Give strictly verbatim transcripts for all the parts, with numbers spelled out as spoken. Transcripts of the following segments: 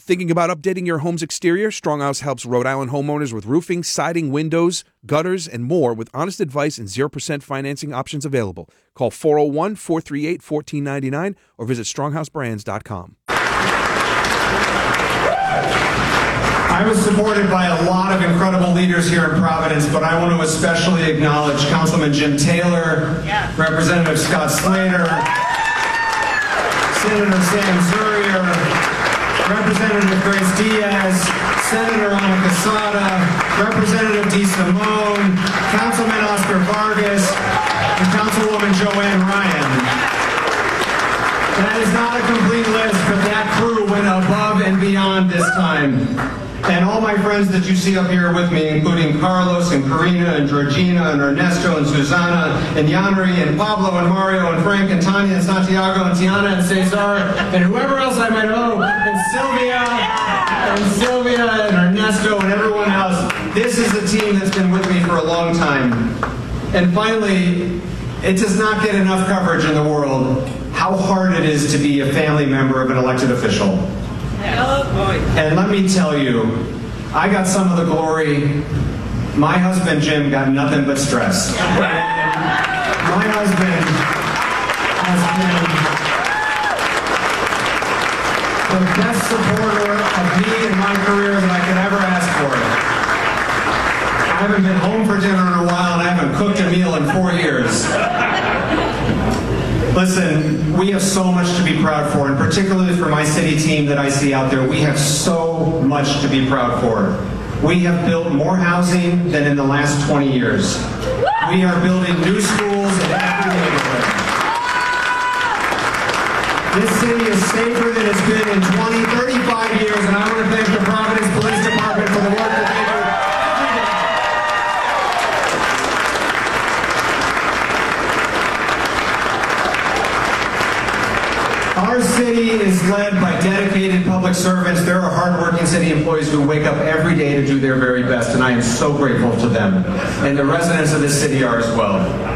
Thinking about updating your home's exterior? Stronghouse helps Rhode Island homeowners with roofing, siding, windows, gutters, and more with honest advice and zero percent financing options available. Call four oh one, four three eight, one four nine nine or visit stronghouse brands dot com. I was supported by a lot of incredible leaders here in Providence, but I want to especially acknowledge Councilman Jim Taylor, yeah. Representative Scott Slater, Senator Sam Zurier, Representative Grace Diaz, Senator Ana Casada, Representative Dee Simone, Councilman Oscar Vargas, and Councilwoman Joanne Ryan. That is not a complete list, but that crew went above and beyond this time. And all my friends that you see up here with me, including Carlos and Karina and Georgina and Ernesto and Susana and Yanri and Pablo and Mario and Frank and Tanya and Santiago and Tiana and Cesar and whoever else I might know, and Sylvia and Sylvia and Ernesto and everyone else. This is a team that's been with me for a long time. And finally, it does not get enough coverage in the world how hard it is to be a family member of an elected official. And let me tell you, I got some of the glory. My husband, Jim, got nothing but stress. My husband has been the best supporter of me in my career that I could ever ask for. I haven't been home for dinner in a while, and I haven't cooked a meal in four years. Listen, we have so much to be proud for, and particularly for my city team that I see out there, we have so much to be proud for. We have built more housing than in the last twenty years. We are building new schools in every neighborhood. This city is safer than it's been in twenty, thirty-five years, and I want to thank the Providence Police Department for the work that they do. Our city is led by dedicated public servants. There are hardworking city employees who wake up every day to do their very best, and I am so grateful to them. And the residents of this city are as well.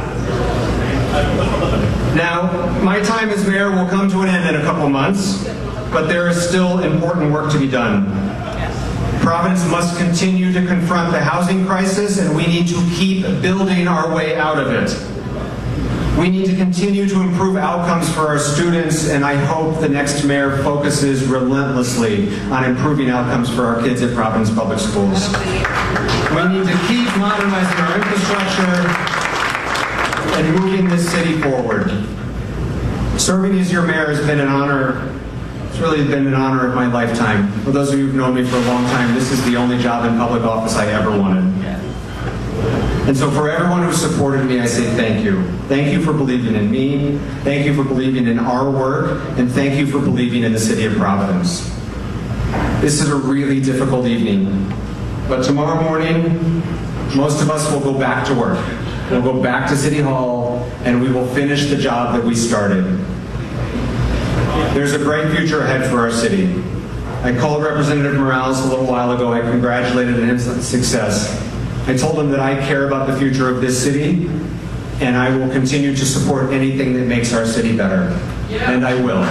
Now, my time as mayor will come to an end in a couple months, but there is still important work to be done. Providence must continue to confront the housing crisis, and we need to keep building our way out of it. We need to continue to improve outcomes for our students, and I hope the next mayor focuses relentlessly on improving outcomes for our kids at Providence Public Schools. We need to keep modernizing our infrastructure and moving this city forward. Serving as your mayor has been an honor. It's really been an honor of my lifetime. For those of you who've known me for a long time, this is the only job in public office I ever wanted. And so for everyone who supported me, I say thank you. Thank you for believing in me. Thank you for believing in our work. And thank you for believing in the city of Providence. This is a really difficult evening. But tomorrow morning, most of us will go back to work. We'll go back to City Hall, and we will finish the job that we started. There's a bright future ahead for our city. I called Representative Morales a little while ago. I congratulated him on his success. I told him that I care about the future of this city, and I will continue to support anything that makes our city better. Yeah. And I will.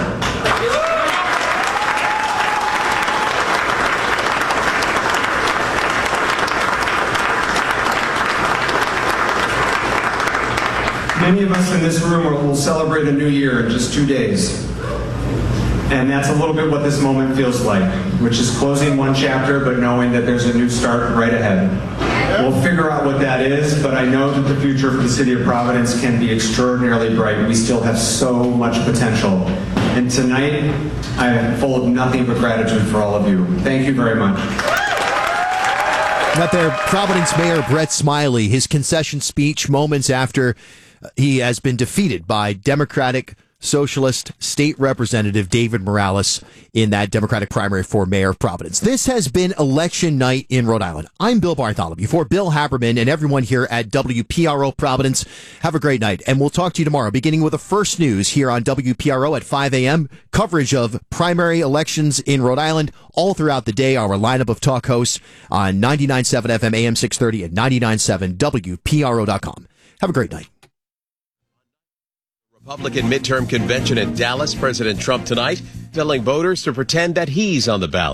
Many of us in this room will celebrate a new year in just two days. And that's a little bit what this moment feels like, which is closing one chapter, but knowing that there's a new start right ahead. We'll figure out what that is, but I know that the future for the city of Providence can be extraordinarily bright. We still have so much potential. And tonight, I am full of nothing but gratitude for all of you. Thank you very much. Got there, Providence Mayor Brett Smiley, his concession speech moments after he has been defeated by Democratic Socialist State Representative David Morales in that Democratic primary for mayor of Providence. This has been election night in Rhode Island. I'm Bill Bartholomew. For Bill Haberman and everyone here at W P R O Providence, have a great night. And we'll talk to you tomorrow, beginning with the first news here on W P R O at five a.m. Coverage of primary elections in Rhode Island all throughout the day. Our lineup of talk hosts on ninety-nine point seven F M A M six thirty and ninety-nine point seven W P R O dot com. Have a great night. Republican midterm convention in Dallas. President Trump tonight telling voters to pretend that he's on the ballot.